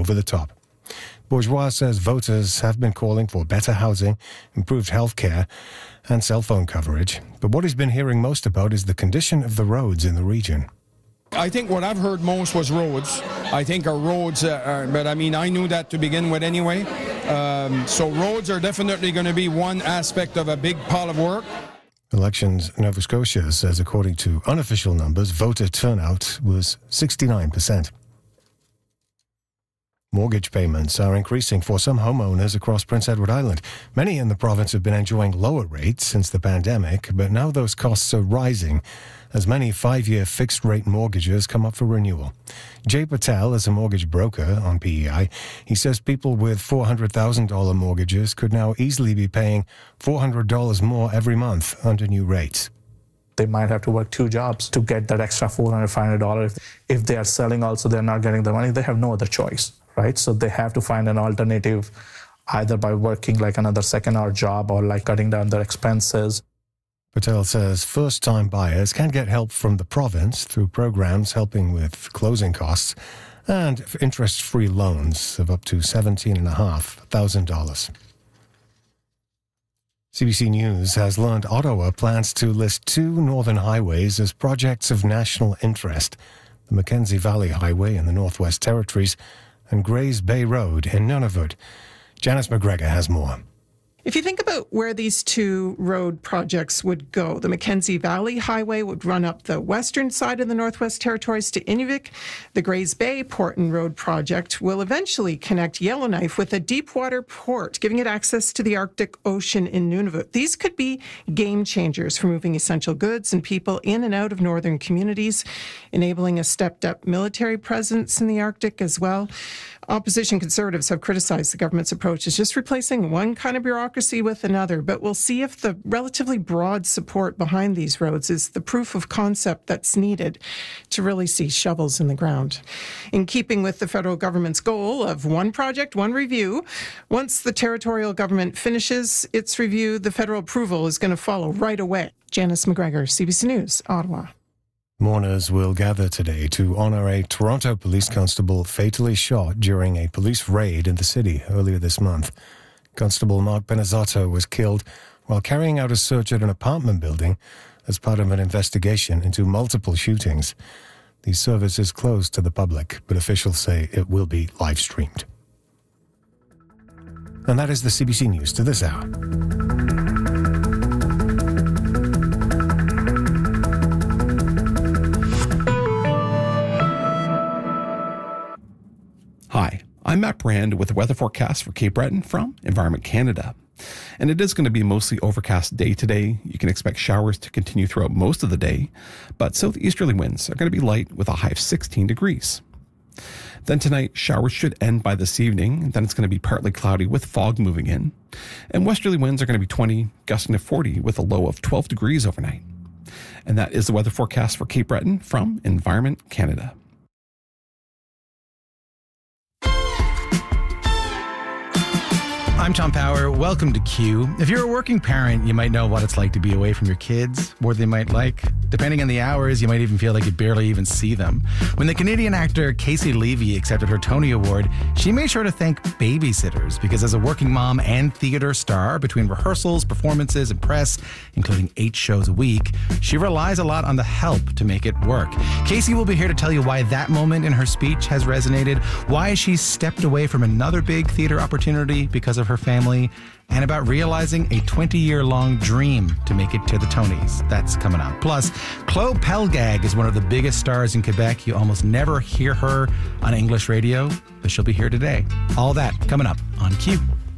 over the top. Bourgeois says voters have been calling for better housing, improved health care, and cell phone coverage. But what he's been hearing most about is the condition of the roads in the region. I think what I've heard most was roads. I think our roads, but I mean, I knew that to begin with anyway. So roads are definitely going to be one aspect of a big pile of work. Elections Nova Scotia says, according to unofficial numbers, voter turnout was 69%. Mortgage payments are increasing for some homeowners across Prince Edward Island. Many in the province have been enjoying lower rates since the pandemic, but now those costs are rising as many 5-year fixed-rate mortgages come up for renewal. Jay Patel is a mortgage broker on PEI. He says people with $400,000 mortgages could now easily be paying $400 more every month under new rates. They might have to work 2 jobs to get that extra $400, $500. If they are selling also, they're not getting the money. They have no other choice, right? So they have to find an alternative, either by working like another second-hour job or like cutting down their expenses. Patel says first-time buyers can get help from the province through programs helping with closing costs and interest-free loans of up to $17,500. CBC News has learned Ottawa plans to list 2 northern highways as projects of national interest: the Mackenzie Valley Highway in the Northwest Territories and Grays Bay Road in Nunavut. Janice McGregor has more. If you think about where these 2 road projects would go, the Mackenzie Valley Highway would run up the western side of the Northwest Territories to Inuvik. The Grays Bay Port and Road project will eventually connect Yellowknife with a deep-water port, giving it access to the Arctic Ocean in Nunavut. These could be game changers for moving essential goods and people in and out of northern communities, enabling a stepped-up military presence in the Arctic as well. Opposition Conservatives have criticized the government's approach as just replacing one kind of bureaucracy with another, but we'll see if the relatively broad support behind these roads is the proof of concept that's needed to really see shovels in the ground. In keeping with the federal government's goal of one project, one review, once the territorial government finishes its review, the federal approval is going to follow right away. Janice McGregor, CBC News, Ottawa. Mourners will gather today to honour a Toronto police constable fatally shot during a police raid in the city earlier this month. Constable Mark Benazzato was killed while carrying out a search at an apartment building as part of an investigation into multiple shootings. The service is closed to the public, but officials say it will be live-streamed. And that is the CBC News to this hour. Hi, I'm Matt Brand with the weather forecast for Cape Breton from Environment Canada. And it is going to be a mostly overcast day today. You can expect showers to continue throughout most of the day, but southeasterly winds are going to be light with a high of 16 degrees. Then tonight, showers should end by this evening. Then it's going to be partly cloudy with fog moving in. And westerly winds are going to be 20, gusting to 40 with a low of 12 degrees overnight. And that is the weather forecast for Cape Breton from Environment Canada. I'm Tom Power. Welcome to Q. If you're a working parent, you might know what it's like to be away from your kids, more than they might like. Depending on the hours, you might even feel like you barely even see them. When the Canadian actor Casey Levy accepted her Tony Award, she made sure to thank babysitters because as a working mom and theater star, between rehearsals, performances, and press, including 8 shows a week, she relies a lot on the help to make it work. Casey will be here to tell you why that moment in her speech has resonated, why she stepped away from another big theater opportunity because of her family, and about realizing a 20-year-long dream to make it to the Tonys. That's coming up. Plus, Chloe Pelgag is one of the biggest stars in Quebec. You almost never hear her on English radio, but she'll be here today. All that coming up on Q.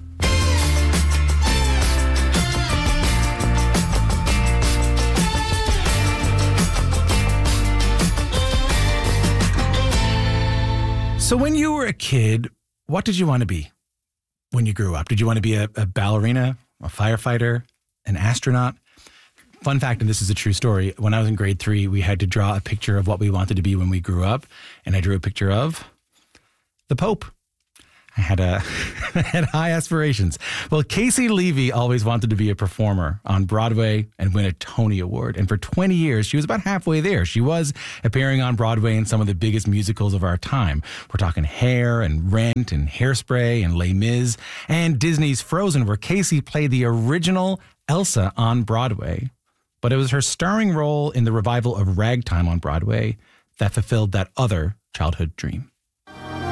So when you were a kid, what did you want to be when you grew up? Did you want to be a ballerina, a firefighter, an astronaut? Fun fact, and this is a true story, when I was in grade 3, we had to draw a picture of what we wanted to be when we grew up, and I drew a picture of the Pope. I had high aspirations. Well, Casey Levy always wanted to be a performer on Broadway and win a Tony Award. And for 20 years, she was about halfway there. She was appearing on Broadway in some of the biggest musicals of our time. We're talking Hair and Rent and Hairspray and Les Mis and Disney's Frozen, where Casey played the original Elsa on Broadway. But it was her starring role in the revival of Ragtime on Broadway that fulfilled that other childhood dream.